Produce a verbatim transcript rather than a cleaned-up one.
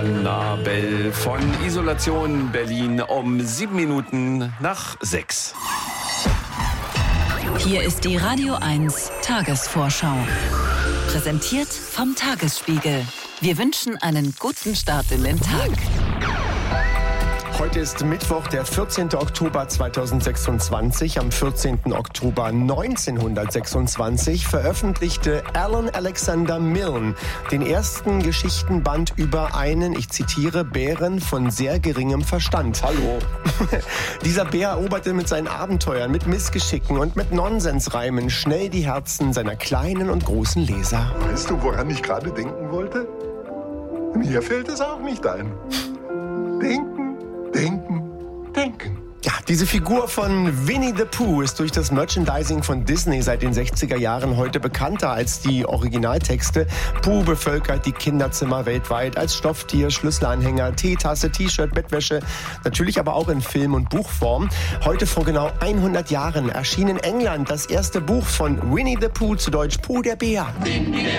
Annabelle von Isolation Berlin um sieben Minuten nach sechs. Hier ist die Radio eins Tagesvorschau. Präsentiert vom Tagesspiegel. Wir wünschen einen guten Start in den Tag. Heute ist Mittwoch, der vierzehnten Oktober zweitausendsechsundzwanzig. Am vierzehnten Oktober neunzehnhundertsechsundzwanzig veröffentlichte Alan Alexander Milne den ersten Geschichtenband über einen, ich zitiere, Bären von sehr geringem Verstand. Hallo. Dieser Bär eroberte mit seinen Abenteuern, mit Missgeschicken und mit Nonsensreimen schnell die Herzen seiner kleinen und großen Leser. Weißt du, woran ich gerade denken wollte? Mir fällt es auch nicht ein. Denken, denken, denken. Ja, diese Figur von Winnie the Pooh ist durch das Merchandising von Disney seit den sechziger Jahren heute bekannter als die Originaltexte. Pooh bevölkert die Kinderzimmer weltweit als Stofftier, Schlüsselanhänger, Teetasse, T-Shirt, Bettwäsche, natürlich aber auch in Film- und Buchform. Heute vor genau hundert Jahren erschien in England das erste Buch von Winnie the Pooh, zu Deutsch Pooh der Bär.